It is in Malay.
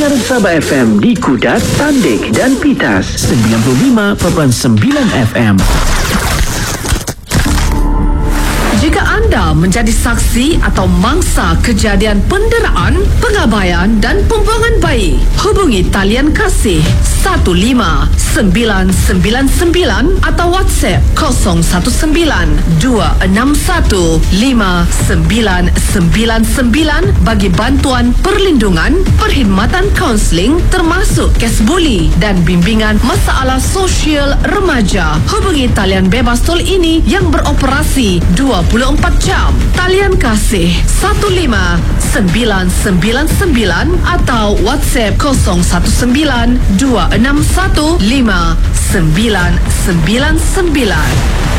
Dengar Sabah FM di Kudat, Tandik dan Pitas 95.9 FM. Jika anda menjadi saksi atau mangsa kejadian penderaan, pengabaian dan pembuangan bayi, hubungi talian kasih 15999 atau WhatsApp 011-261-5999 bagi bantuan perlindungan, perkhidmatan kaunseling termasuk kes buli dan bimbingan masalah sosial remaja. Hubungi talian bebas tol ini yang beroperasi 24 jam. Talian kasih 15999 atau WhatsApp 019-261-5999.